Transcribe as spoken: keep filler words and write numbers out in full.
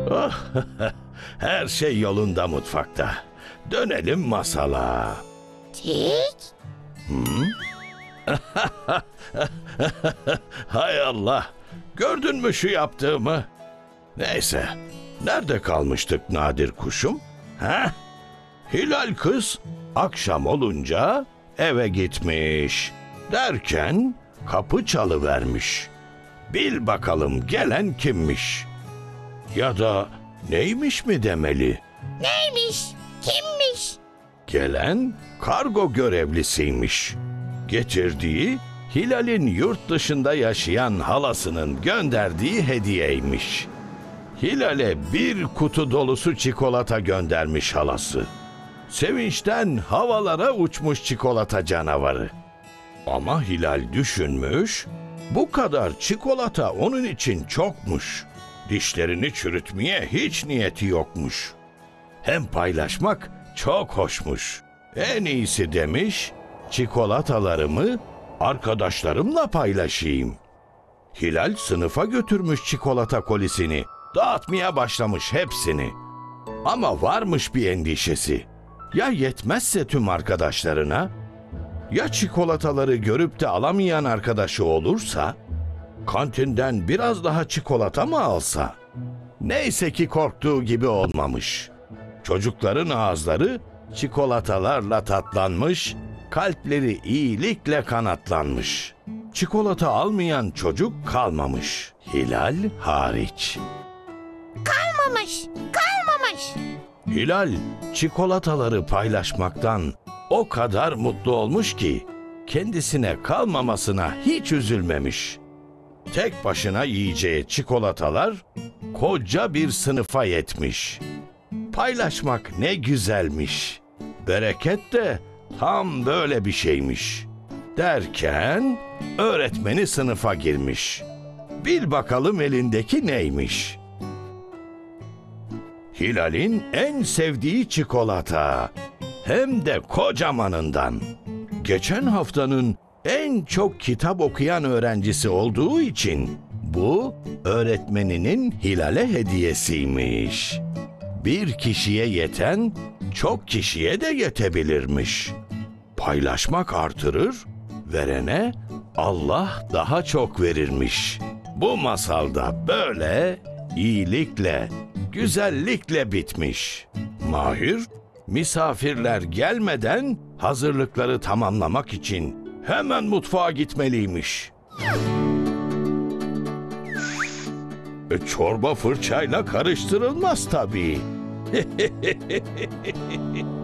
Oh, her şey yolunda mutfakta. Dönelim masala. Tik. Hay Allah! Gördün mü şu yaptığımı? Neyse, nerede kalmıştık Nadir kuşum? Ha? Hilal kız akşam olunca eve gitmiş. Derken kapı çalıvermiş. Bil bakalım gelen kimmiş? Ya da neymiş mi demeli? Neymiş? Kimmiş? Gelen kargo görevlisiymiş. Getirdiği Hilal'in yurt dışında yaşayan halasının gönderdiği hediyeymiş. Hilal'e bir kutu dolusu çikolata göndermiş halası. Sevinçten havalara uçmuş çikolata canavarı. Ama Hilal düşünmüş, bu kadar çikolata onun için çokmuş. Dişlerini çürütmeye hiç niyeti yokmuş. Hem paylaşmak çok hoşmuş. En iyisi demiş, çikolatalarımı arkadaşlarımla paylaşayım. Hilal sınıfa götürmüş çikolata kolisini, dağıtmaya başlamış hepsini. Ama varmış bir endişesi. Ya yetmezse tüm arkadaşlarına? Ya çikolataları görüp de alamayan arkadaşı olursa? Kantinden biraz daha çikolata mı alsa? Neyse ki korktuğu gibi olmamış. Çocukların ağızları çikolatalarla tatlanmış, kalpleri iyilikle kanatlanmış. Çikolata almayan çocuk kalmamış, Hilal hariç. Kalmamış. Kalmamış. Hilal çikolataları paylaşmaktan o kadar mutlu olmuş ki kendisine kalmamasına hiç üzülmemiş. Tek başına yiyeceği çikolatalar koca bir sınıfa yetmiş. Paylaşmak ne güzelmiş. Bereket de tam böyle bir şeymiş. Derken öğretmeni sınıfa girmiş. Bil bakalım elindeki neymiş? Hilal'in en sevdiği çikolata. Hem de kocamanından. Geçen haftanın en çok kitap okuyan öğrencisi olduğu için bu öğretmeninin Hilal'e hediyesiymiş. Bir kişiye yeten çok kişiye de yetebilirmiş. Paylaşmak artırır, verene Allah daha çok verirmiş. Bu masalda böyle iyilikle, güzellikle bitmiş. Mahir, misafirler gelmeden hazırlıkları tamamlamak için hemen mutfağa gitmeliymiş. E, çorba fırçayla karıştırılmaz tabii.